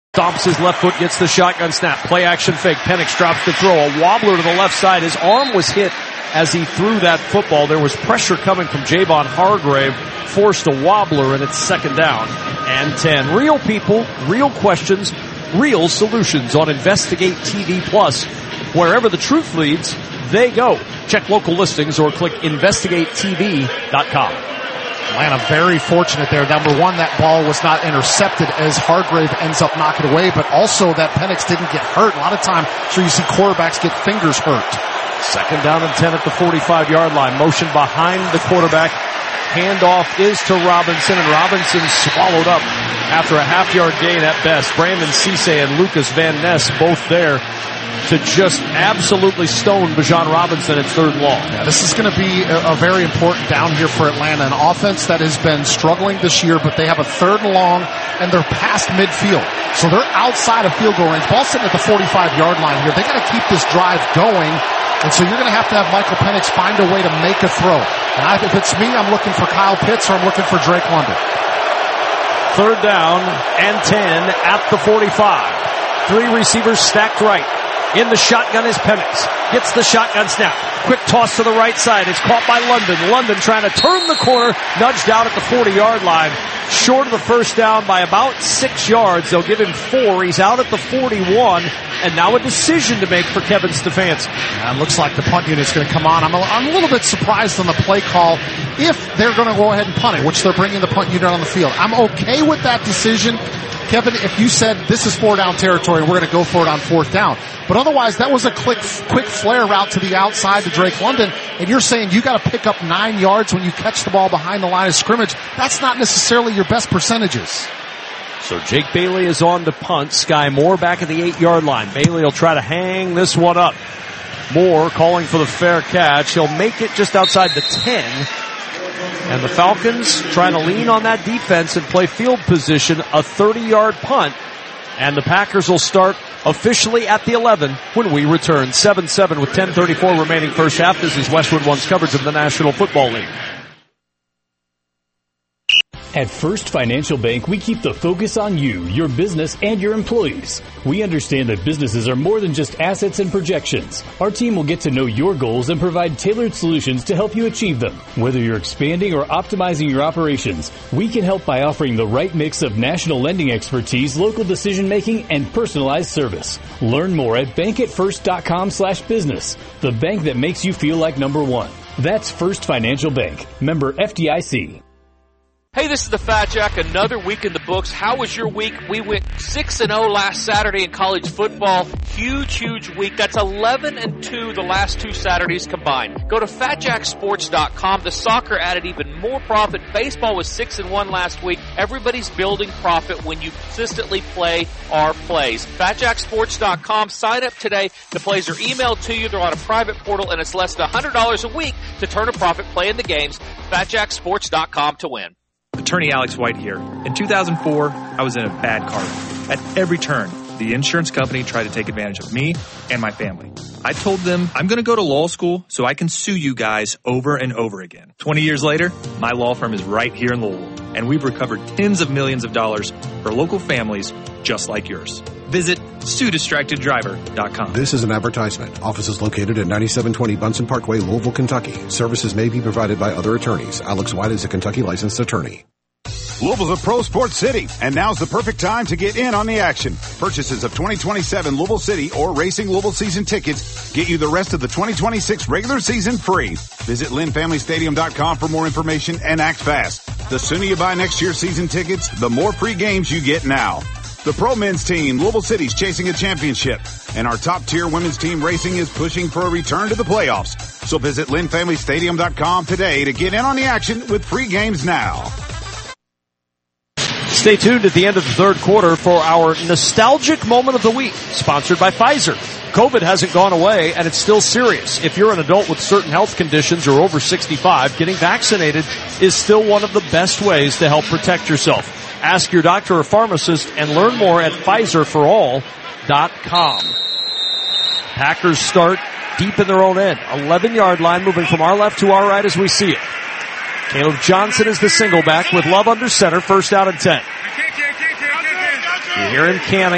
Stomps his left foot, gets the shotgun snap. Play action fake. Penix drops to throw. A wobbler to the left side. His arm was hit as he threw that football. There was pressure coming from Javon Hargrave. Forced a wobbler, and it's second down and 10. Real people, real questions, real solutions on Investigate TV Plus. Wherever the truth leads, they go. Check local listings or click investigatetv.com. Atlanta very fortunate there. Number one, that ball was not intercepted as Hargrave ends up knocking it away, but also that Penix didn't get hurt. A lot of time, sure you see quarterbacks get fingers hurt. Second down and 10 at the 45-yard line. Motion behind the quarterback. Handoff is to Robinson, and Robinson swallowed up after a half-yard gain at best. Brandon Cisse and Lucas Van Ness both there to just absolutely stone Bijan Robinson at third and long. Yeah, this is going to be a very important down here for Atlanta. An offense that has been struggling this year, but they have a third and long, and they're past midfield. So they're outside of field goal range. Ball sitting at the 45-yard line here. They got to keep this drive going, and so you're going to have Michael Penix find a way to make a throw. And if it's me, I'm looking for Kyle Pitts or I'm looking for Drake London. Third down and 10 at the 45. Three receivers stacked right. In the shotgun is Penix. Gets the shotgun snap. Quick toss to the right side. It's caught by London. London trying to turn the corner. Nudged out at the 40-yard line. Short of the first down by about 6 yards. They'll give him 4. He's out at the 41. And now a decision to make for Kevin Stefanski. It looks like the punt unit's going to come on. I'm a little bit surprised on the play call if they're going to go ahead and punt it, which they're bringing the punt unit on the field. I'm okay with that decision. Kevin, if you said this is 4-down territory and we're going to go for it on fourth down. But otherwise, that was a quick flare route to the outside to Drake London, and you're saying you got to pick up 9 yards when you catch the ball behind the line of scrimmage. That's not necessarily your best percentages. So Jake Bailey is on to punt. Sky Moore back at the 8-yard line. Bailey will try to hang this one up. Moore calling for the fair catch. He'll make it just outside the 10. And the Falcons trying to lean on that defense and play field position, a 30-yard punt. And the Packers will start officially at the 11 when we return. 7-7 with 10:34 remaining first half. This is Westwood One's coverage of the National Football League. At First Financial Bank, we keep the focus on you, your business, and your employees. We understand that businesses are more than just assets and projections. Our team will get to know your goals and provide tailored solutions to help you achieve them. Whether you're expanding or optimizing your operations, we can help by offering the right mix of national lending expertise, local decision-making, and personalized service. Learn more at bankatfirst.com/business, the bank that makes you feel like number one. That's First Financial Bank, member FDIC. Hey, this is the Fat Jack. Another week in the books. How was your week? We went 6-0 last Saturday in college football. Huge week. That's 11-2 the last 2 Saturdays combined. Go to FatJackSports.com. The soccer added even more profit. Baseball was 6-1 last week. Everybody's building profit when you consistently play our plays. FatJackSports.com. Sign up today. The plays are emailed to you. They're on a private portal, and it's less than $100 a week to turn a profit playing the games. FatJackSports.com to win. Attorney Alex White here. In 2004, I was in a bad car wreck. At every turn, the insurance company tried to take advantage of me and my family. I told them I'm going to go to law school so I can sue you guys over and over again. 20 years later, my law firm is right here in Louisville, and we've recovered tens of millions of dollars for local families just like yours. Visit SueDistractedDriver.com. This is an advertisement. Offices located at 9720 Bunsen Parkway, Louisville, Kentucky. Services may be provided by other attorneys. Alex White is a Kentucky licensed attorney. Louisville's a pro sports city, and now's the perfect time to get in on the action. Purchases of 2027 Louisville City or Racing Louisville season tickets get you the rest of the 2026 regular season free. Visit LynnFamilyStadium.com for more information and act fast. The sooner you buy next year's season tickets, the more free games you get now. The pro men's team, Louisville City's chasing a championship, and our top-tier women's team racing is pushing for a return to the playoffs. So visit LynnFamilyStadium.com today to get in on the action with free games now. Stay tuned at the end of the third quarter for our nostalgic moment of the week, sponsored by Pfizer. COVID hasn't gone away, and it's still serious. If you're an adult with certain health conditions or over 65, getting vaccinated is still one of the best ways to help protect yourself. Ask your doctor or pharmacist and learn more at PfizerForAll.com. Packers start deep in their own end. 11-yard line, moving from our left to our right as we see it. Caleb Johnson is the single back with Love under center, first down and 10. You hear him canning.